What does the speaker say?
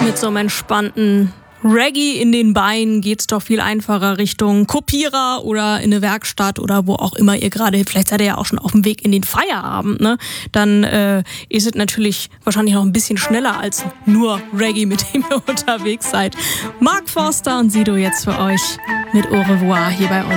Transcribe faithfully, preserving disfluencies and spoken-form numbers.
Mit so einem entspannten Reggae in den Beinen geht's doch viel einfacher Richtung Kopierer oder in eine Werkstatt oder wo auch immer ihr gerade, vielleicht seid ihr ja auch schon auf dem Weg in den Feierabend, ne? Dann äh, ist es natürlich wahrscheinlich noch ein bisschen schneller als nur Reggae, mit dem ihr unterwegs seid. Mark Forster und Sido jetzt für euch mit Au revoir hier bei uns.